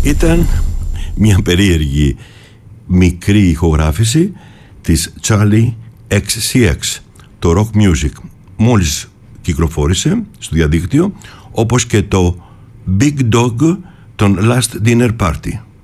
Ήταν μια περίεργη μικρή ηχογράφηση της Charlie XCX, το rock music. Μόλις κυκλοφόρησε στο διαδίκτυο, όπως και το Big Dog των Last Dinner Party.